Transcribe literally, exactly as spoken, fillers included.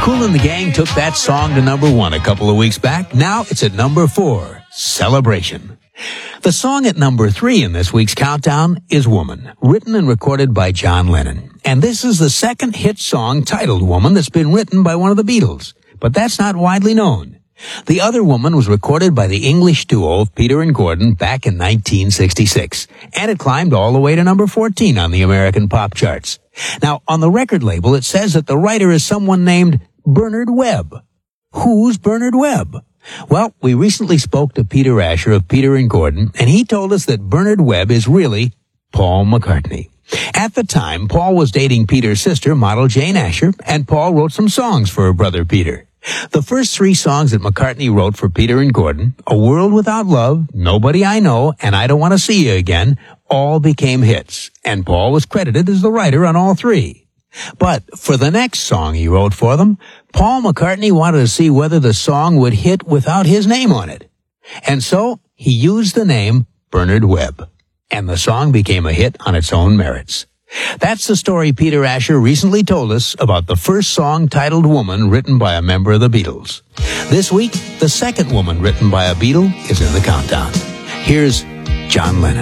Kool and the Gang took that song to number one a couple of weeks back. Now it's at number four, Celebration. The song at number three in this week's countdown is Woman, written and recorded by John Lennon. And this is the second hit song titled Woman that's been written by one of the Beatles. But that's not widely known. The other Woman was recorded by the English duo Peter and Gordon back in nineteen sixty-six. And it climbed all the way to number fourteen on the American pop charts. Now, on the record label, it says that the writer is someone named Bernard Webb. Who's Bernard Webb? Well, we recently spoke to Peter Asher of Peter and Gordon, and he told us that Bernard Webb is really Paul McCartney. At the time, Paul was dating Peter's sister, model Jane Asher, and Paul wrote some songs for her brother Peter. The first three songs that McCartney wrote for Peter and Gordon, A World Without Love, Nobody I Know, and I Don't Want to See You Again, all became hits, and Paul was credited as the writer on all three. But for the next song he wrote for them, Paul McCartney wanted to see whether the song would hit without his name on it. And so he used the name Bernard Webb, and the song became a hit on its own merits. That's the story Peter Asher recently told us about the first song titled Woman written by a member of the Beatles. This week, the second woman written by a Beatle is in the countdown. Here's John Lennon.